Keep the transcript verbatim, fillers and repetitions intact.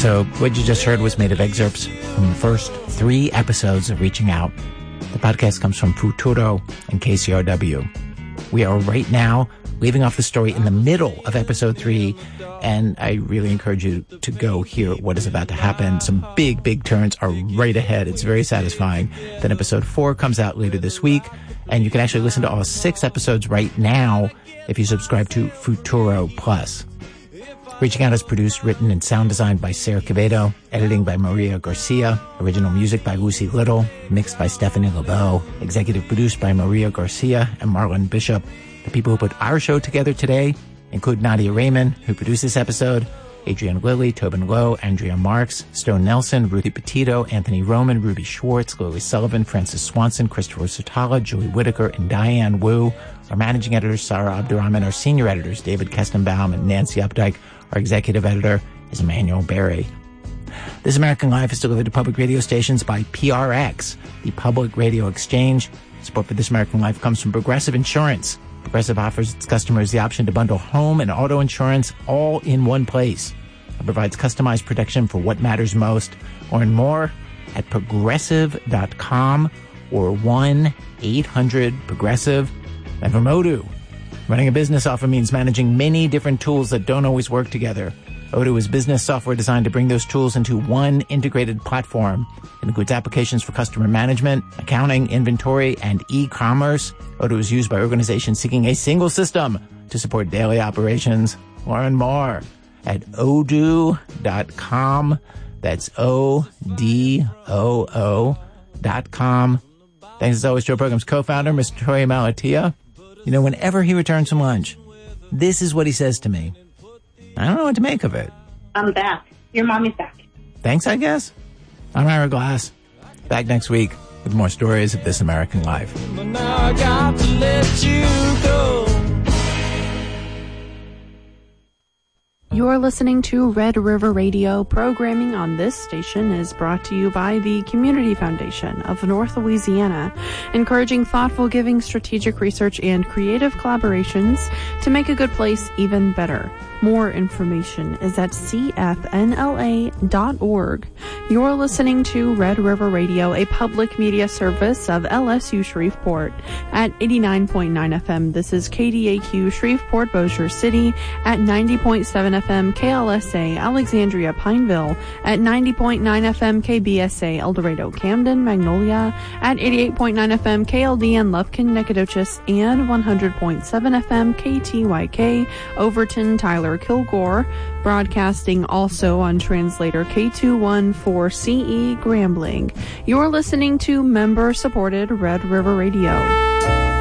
So what you just heard was made of excerpts from the first three episodes of Reaching Out. The podcast comes from Futuro and K C R W. We are right now leaving off the story in the middle of episode three, and I really encourage you to go hear what is about to happen. Some big, big turns are right ahead. It's very satisfying. Then episode four comes out later this week, and you can actually listen to all six episodes right now if you subscribe to Futuro Plus. Reaching Out is produced, written, and sound designed by Sarah Quevedo, editing by Maria Garcia, original music by Lucy Little, mixed by Stephanie LeBeau, executive produced by Maria Garcia and Marlon Bishop. The people who put our show together today include Nadia Raymond, who produced this episode, Adrienne Lilly, Tobin Lowe, Andrea Marks, Stone Nelson, Ruthie Petito, Anthony Roman, Ruby Schwartz, Lily Sullivan, Francis Swanson, Christopher Sotala, Julie Whitaker, and Diane Wu. Our managing editor, Sarah Abdurrahman. Our senior editors, David Kestenbaum and Nancy Updike. Our executive editor is Emmanuel Berry. This American Life is delivered to public radio stations by P R X, the Public Radio Exchange. Support for This American Life comes from Progressive Insurance. Progressive offers its customers the option to bundle home and auto insurance all in one place. It provides customized protection for what matters most. Learn more at progressive dot com or one eight hundred progressive. And from Odoo, running a business often means managing many different tools that don't always work together. Odoo is business software designed to bring those tools into one integrated platform. It includes applications for customer management, accounting, inventory, and e-commerce. Odoo is used by organizations seeking a single system to support daily operations. Learn more at odoo dot com. That's O D O O dot com. Thanks as always to our program's co-founder, Mister Troy Malatia. You know, whenever he returns from lunch, this is what he says to me. I don't know what to make of it. I'm back. Your mommy's back. Thanks, I guess. I'm Ira Glass. Back next week with more stories of This American Life. Now I got to let you go. You're listening to Red River Radio. Programming on this station is brought to you by the Community Foundation of North Louisiana, encouraging thoughtful giving, strategic research, and creative collaborations to make a good place even better. More information is at c f n l a dot org. You're listening to Red River Radio, a public media service of L S U Shreveport at eighty-nine point nine F M. This is K D A Q Shreveport Bossier City at ninety point seven F M, K L S A Alexandria Pineville at ninety point nine F M, K B S A El Dorado Camden Magnolia at eighty-eight point nine F M, K L D N Lufkin Nacogdoches, and one hundred point seven F M, K T Y K Overton Tyler Kilgore, broadcasting also on translator K two one four C E Grambling. You're listening to member-supported Red River Radio.